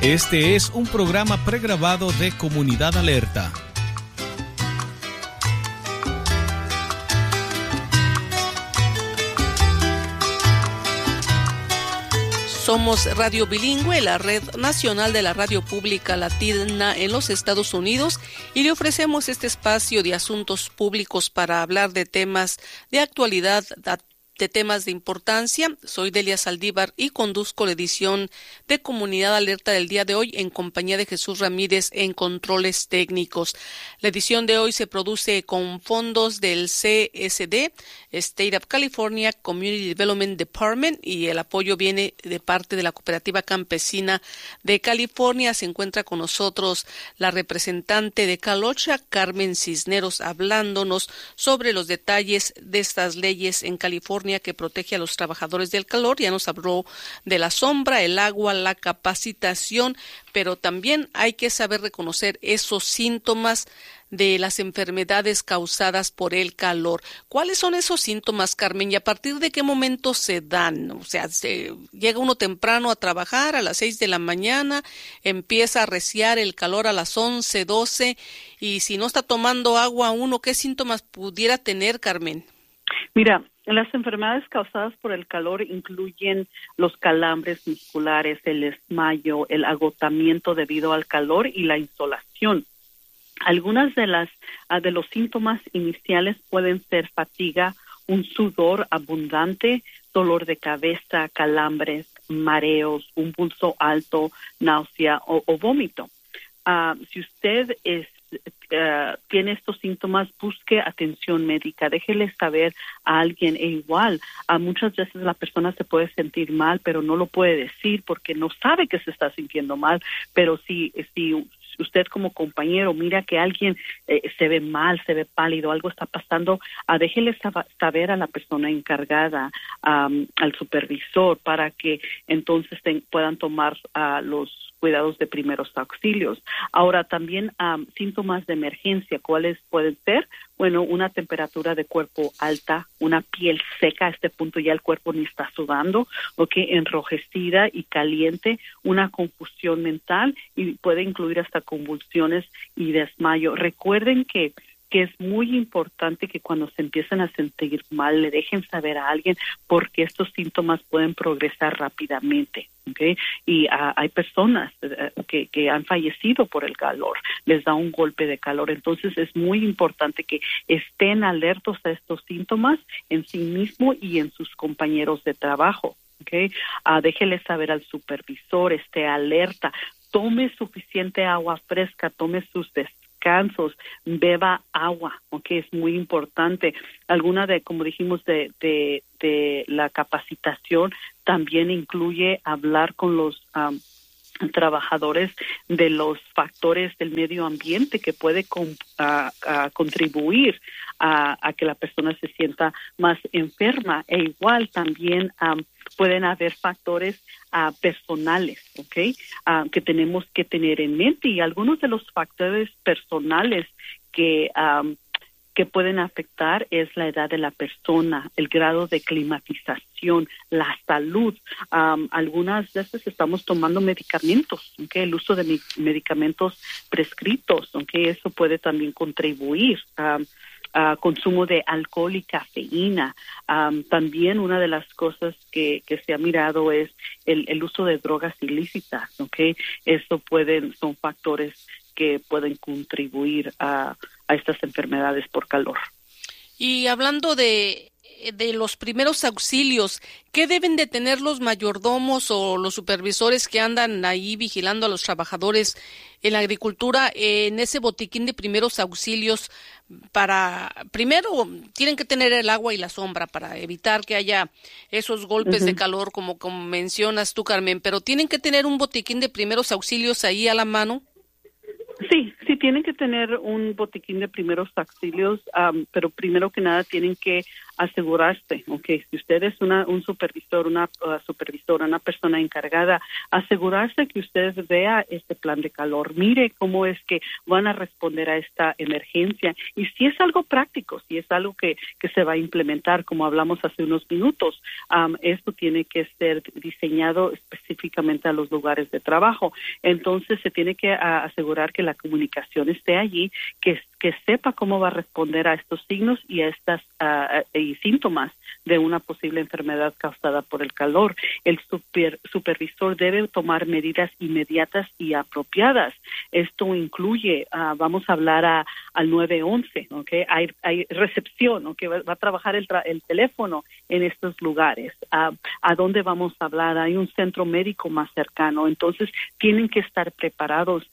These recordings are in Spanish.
Este es un programa pregrabado de Comunidad Alerta. Somos Radio Bilingüe, la red nacional de la radio pública latina en los Estados Unidos, y le ofrecemos este espacio de asuntos públicos para hablar de temas de actualidad, de temas de importancia. Soy Delia Saldívar y conduzco la edición de Comunidad Alerta del día de hoy en compañía de Jesús Ramírez en controles técnicos. La edición de hoy se produce con fondos del CSD, State of California Community Development Department, y el apoyo viene de parte de la Cooperativa Campesina de California. Se encuentra con nosotros la representante de Cal-OSHA, Carmen Cisneros, hablándonos sobre los detalles de estas leyes en California que protege a los trabajadores del calor. Ya nos habló de la sombra, el agua, la capacitación, pero también hay que saber reconocer esos síntomas de las enfermedades causadas por el calor. ¿Cuáles son esos síntomas, Carmen? ¿Y a partir de qué momento se dan? O sea, llega uno temprano a trabajar a las 6 de la mañana, empieza a arreciar el calor a las 11, 12, y si no está tomando agua uno, ¿qué síntomas pudiera tener, Carmen? Mira, las enfermedades causadas por el calor incluyen los calambres musculares, el desmayo, el agotamiento debido al calor y la insolación. Algunas de los síntomas iniciales pueden ser fatiga, un sudor abundante, dolor de cabeza, calambres, mareos, un pulso alto, náusea o vómito. Si usted tiene estos síntomas, busque atención médica, déjele saber a alguien. E igual, muchas veces la persona se puede sentir mal, pero no lo puede decir porque no sabe que se está sintiendo mal. Pero si usted como compañero mira que alguien se ve mal, se ve pálido, algo está pasando, déjele saber a la persona encargada, al supervisor, para que entonces puedan tomar los cuidados de primeros auxilios. Ahora, también síntomas de emergencia, ¿cuáles pueden ser? Bueno, una temperatura de cuerpo alta, una piel seca, a este punto ya el cuerpo ni está sudando, enrojecida y caliente, una confusión mental, y puede incluir hasta convulsiones y desmayo. Recuerden que es muy importante que cuando se empiecen a sentir mal le dejen saber a alguien, porque estos síntomas pueden progresar rápidamente, ¿okay? Y hay personas que han fallecido por el calor, les da un golpe de calor. Entonces es muy importante que estén alertos a estos síntomas en sí mismo y en sus compañeros de trabajo, ¿okay? Déjele saber al supervisor, esté alerta, tome suficiente agua fresca, tome sus descansos, beba agua, es muy importante. Alguna como dijimos, de la capacitación también incluye hablar con los trabajadores de los factores del medio ambiente que puede contribuir a que la persona se sienta más enferma. E igual también pueden haber factores personales, que tenemos que tener en mente, y algunos de los factores personales que pueden afectar es la edad de la persona, el grado de climatización, la salud. Algunas veces estamos tomando medicamentos, el uso de medicamentos prescritos, eso puede también contribuir. Consumo de alcohol y cafeína. También una de las cosas que se ha mirado es el uso de drogas ilícitas, son factores que pueden contribuir a estas enfermedades por calor. Y hablando de los primeros auxilios, ¿qué deben de tener los mayordomos o los supervisores que andan ahí vigilando a los trabajadores en la agricultura en ese botiquín de primeros auxilios? Primero tienen que tener el agua y la sombra para evitar que haya esos golpes de calor como mencionas tú, Carmen, pero ¿tienen que tener un botiquín de primeros auxilios ahí a la mano? Sí, tienen que tener un botiquín de primeros auxilios, pero primero que nada tienen que asegurarse, si usted es un supervisor, una supervisora, una persona encargada, asegurarse que usted vea este plan de calor, mire cómo es que van a responder a esta emergencia y si es algo práctico, si es algo que se va a implementar, como hablamos hace unos minutos, esto tiene que ser diseñado específicamente a los lugares de trabajo. Entonces se tiene que asegurar que la comunicación esté allí, que sepa cómo va a responder a estos signos y a estas y síntomas de una posible enfermedad causada por el calor. El supervisor debe tomar medidas inmediatas y apropiadas. Esto incluye, vamos a hablar al 911, hay recepción, va a trabajar el teléfono en estos lugares. ¿A dónde vamos a hablar? Hay un centro médico más cercano, entonces tienen que estar preparados.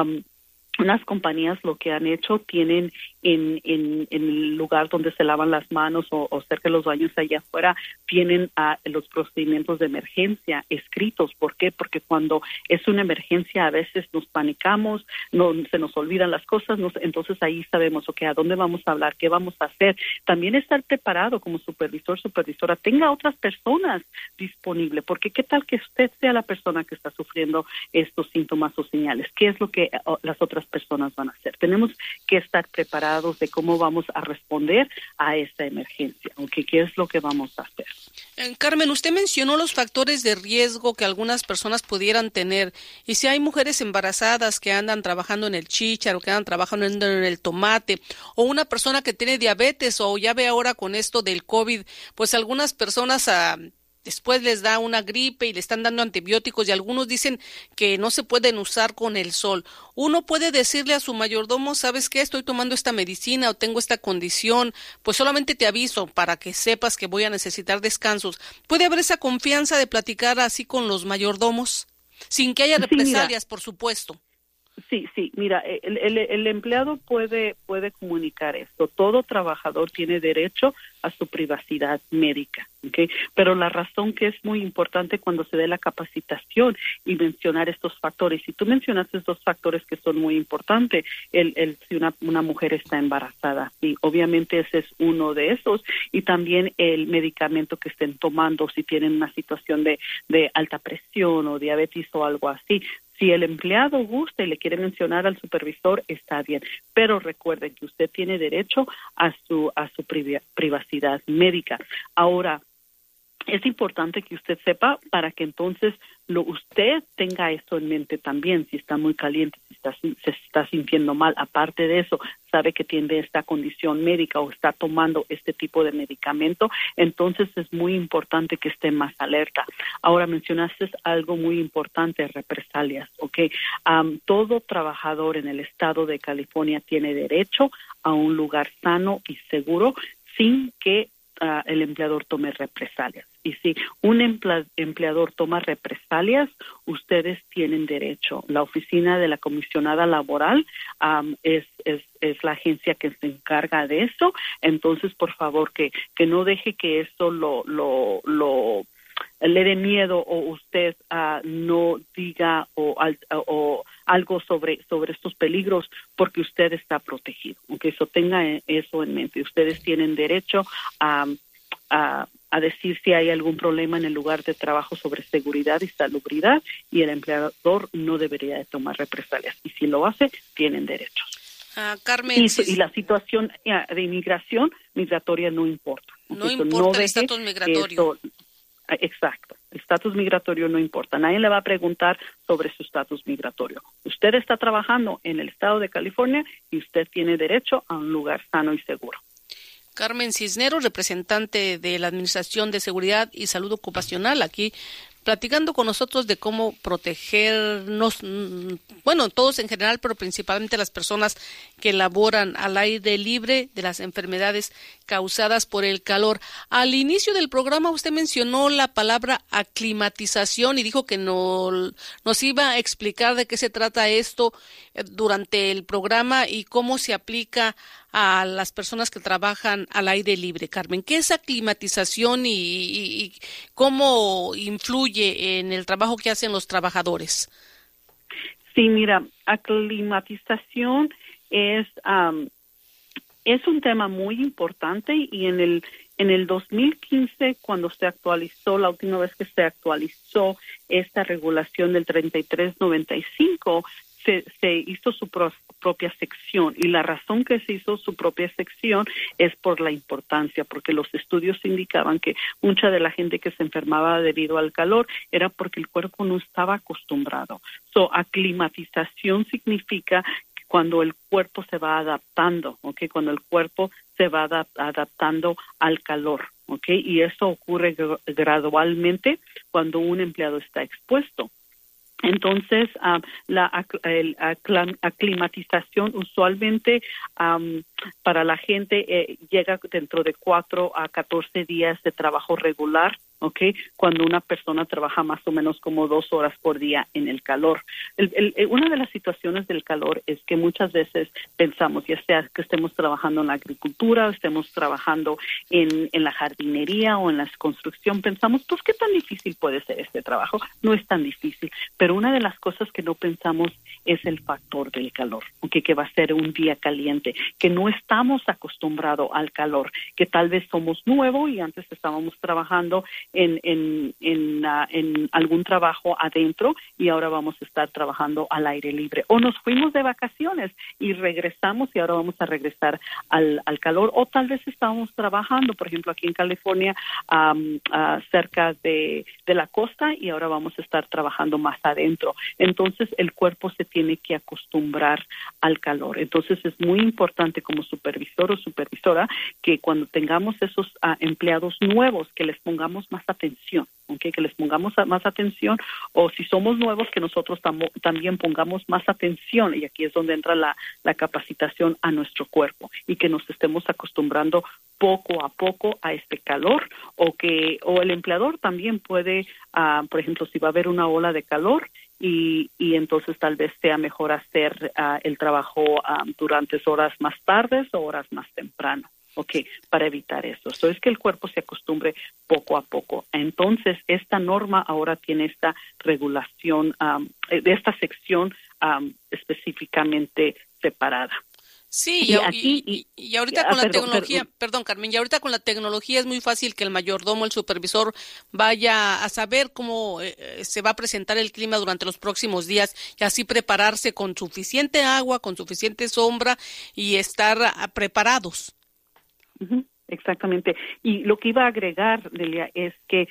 Unas compañías lo que han hecho, tienen en el lugar donde se lavan las manos o cerca de los baños allá afuera, tienen los procedimientos de emergencia escritos. ¿Por qué? Porque cuando es una emergencia a veces nos panicamos, se nos olvidan las cosas, entonces ahí sabemos, a dónde vamos a hablar, qué vamos a hacer. También estar preparado como supervisor, supervisora, tenga otras personas disponibles, porque qué tal que usted sea la persona que está sufriendo estos síntomas o señales, qué es lo que las otras personas van a hacer. Tenemos que estar preparados de cómo vamos a responder a esta emergencia, qué es lo que vamos a hacer. Carmen, usted mencionó los factores de riesgo que algunas personas pudieran tener, y si hay mujeres embarazadas que andan trabajando en el chícharo, que andan trabajando en el tomate, o una persona que tiene diabetes, o ya ve ahora con esto del COVID, pues algunas personas después les da una gripe y le están dando antibióticos y algunos dicen que no se pueden usar con el sol. Uno puede decirle a su mayordomo, ¿sabes qué? Estoy tomando esta medicina o tengo esta condición, pues solamente te aviso para que sepas que voy a necesitar descansos. ¿Puede haber esa confianza de platicar así con los mayordomos? Sin que haya represalias, por supuesto. Sí, mira, el empleado puede comunicar esto. Todo trabajador tiene derecho a su privacidad médica, pero la razón que es muy importante cuando se dé la capacitación y mencionar estos factores, y tú mencionaste estos factores que son muy importantes, si una mujer está embarazada, y obviamente ese es uno de esos, y también el medicamento que estén tomando, si tienen una situación de alta presión o diabetes o algo así. Si el empleado gusta y le quiere mencionar al supervisor, está bien. Pero recuerden que usted tiene derecho a su privacidad médica. Ahora, es importante que usted sepa para que entonces usted tenga esto en mente también. Si está muy caliente, si se está sintiendo mal, aparte de eso, sabe que tiene esta condición médica o está tomando este tipo de medicamento, entonces es muy importante que esté más alerta. Ahora mencionaste algo muy importante, represalias, todo trabajador en el estado de California tiene derecho a un lugar sano y seguro sin que el empleador tome represalias. Y si un empleador toma represalias, ustedes tienen derecho. La oficina de la comisionada laboral es la agencia que se encarga de eso. Entonces, por favor, que no deje que eso le dé miedo o usted no diga o algo sobre estos peligros, porque usted está protegido. Aunque eso tenga eso en mente. Ustedes tienen derecho a decir si hay algún problema en el lugar de trabajo sobre seguridad y salubridad, y el empleador no debería de tomar represalias. Y si lo hace, tienen derechos. Carmen, y la situación de inmigración migratoria no importa. No importa el estatus migratorio. Exacto. El estatus migratorio no importa. Nadie le va a preguntar sobre su estatus migratorio. Usted está trabajando en el estado de California y usted tiene derecho a un lugar sano y seguro. Carmen Cisneros, representante de la Administración de Seguridad y Salud Ocupacional, aquí platicando con nosotros de cómo protegernos, bueno, todos en general, pero principalmente las personas que laboran al aire libre de las enfermedades causadas por el calor. Al inicio del programa usted mencionó la palabra aclimatización y dijo que nos iba a explicar de qué se trata esto durante el programa y cómo se aplica a las personas que trabajan al aire libre. Carmen, ¿qué es aclimatización y cómo influye en el trabajo que hacen los trabajadores? Sí, mira, aclimatización es un tema muy importante y en En el 2015, cuando se actualizó, la última vez que se actualizó esta regulación del 3395, se hizo su propia sección, y la razón que se hizo su propia sección es por la importancia, porque los estudios indicaban que mucha de la gente que se enfermaba debido al calor era porque el cuerpo no estaba acostumbrado. Aclimatización significa cuando el cuerpo se va adaptando, ¿okay? Cuando el cuerpo se va adaptando al calor, ¿okay? Y eso ocurre gradualmente cuando un empleado está expuesto. Entonces, la aclimatización usualmente para la gente llega dentro de 4 a 14 días de trabajo regular, ¿okay? Cuando una persona trabaja más o menos como 2 horas por día en el calor. Una de las situaciones del calor es que muchas veces pensamos, ya sea que estemos trabajando en la agricultura, o estemos trabajando en la jardinería o en la construcción, pensamos, pues, ¿qué tan difícil puede ser este trabajo? No es tan difícil, pero una de las cosas que no pensamos es el factor del calor, ¿okay? Que va a ser un día caliente, que no estamos acostumbrados al calor, que tal vez somos nuevos y antes estábamos trabajando en algún trabajo adentro y ahora vamos a estar trabajando al aire libre. O nos fuimos de vacaciones y regresamos y ahora vamos a regresar al calor. O tal vez estábamos trabajando, por ejemplo, aquí en California, cerca de la costa, y ahora vamos a estar trabajando más adentro. Entonces, el cuerpo se tiene que acostumbrar al calor. Entonces, es muy importante como supervisor o supervisora que cuando tengamos esos empleados nuevos, que les pongamos más atención, ¿okay? Que les pongamos más atención, o si somos nuevos, que nosotros también pongamos más atención, y aquí es donde entra la capacitación a nuestro cuerpo, y que nos estemos acostumbrando poco a poco a este calor, o el empleador también puede, por ejemplo, si va a haber una ola de calor, y entonces tal vez sea mejor hacer el trabajo durante horas más tardes o horas más temprano. Okay, para evitar eso. Eso es que el cuerpo se acostumbre poco a poco. Entonces, esta norma ahora tiene esta regulación, de esta sección específicamente separada. Sí, y ahorita con la tecnología, perdón, Carmen, y ahorita con la tecnología es muy fácil que el mayordomo, el supervisor, vaya a saber cómo se va a presentar el clima durante los próximos días y así prepararse con suficiente agua, con suficiente sombra y estar preparados. Exactamente. Y lo que iba a agregar, Delia, es que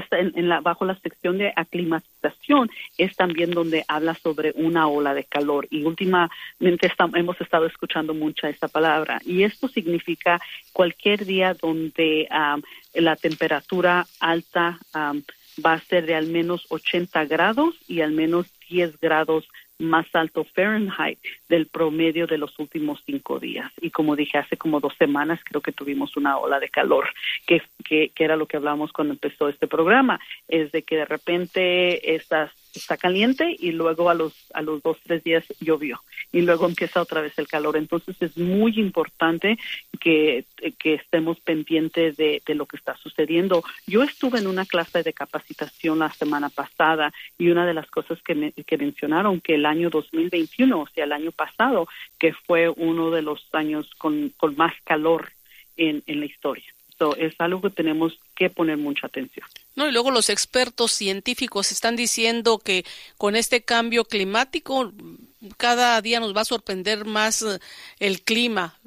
bajo la sección de aclimatización es también donde habla sobre una ola de calor, y últimamente hemos estado escuchando mucha esta palabra, y esto significa cualquier día donde la temperatura alta va a ser de al menos 80 grados y al menos 10 grados más alto Fahrenheit del promedio de los últimos 5 días. Y como dije, hace como 2 semanas creo que tuvimos una ola de calor, que era lo que hablábamos cuando empezó este programa, es de que de repente está caliente y luego a los 2-3 días llovió y luego empieza otra vez el calor. Entonces es muy importante que estemos pendientes de lo que está sucediendo. Yo estuve en una clase de capacitación la semana pasada, y una de las cosas que mencionaron, que el año 2021, o sea, el año pasado, que fue uno de los años con más calor en la historia. Es algo que tenemos que poner mucha atención. No, y luego los expertos científicos están diciendo que con este cambio climático cada día nos va a sorprender más el clima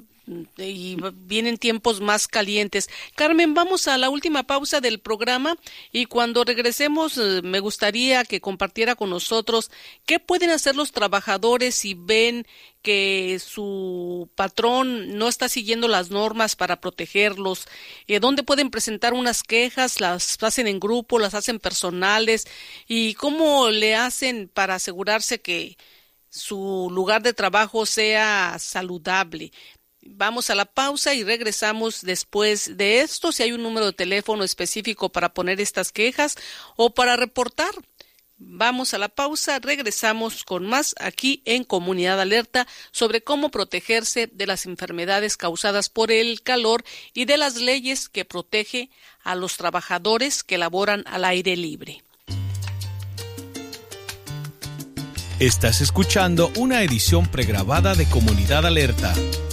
y vienen tiempos más calientes. Carmen, vamos a la última pausa del programa, y cuando regresemos me gustaría que compartiera con nosotros qué pueden hacer los trabajadores si ven que su patrón no está siguiendo las normas para protegerlos. ¿Dónde pueden presentar unas quejas? ¿Las hacen en grupo, las hacen personales? ¿Y cómo le hacen para asegurarse que su lugar de trabajo sea saludable? Vamos a la pausa y regresamos después de esto. Si hay un número de teléfono específico para poner estas quejas o para reportar. Vamos a la pausa, regresamos con más aquí en Comunidad Alerta sobre cómo protegerse de las enfermedades causadas por el calor y de las leyes que protege a los trabajadores que laboran al aire libre. Estás escuchando una edición pregrabada de Comunidad Alerta.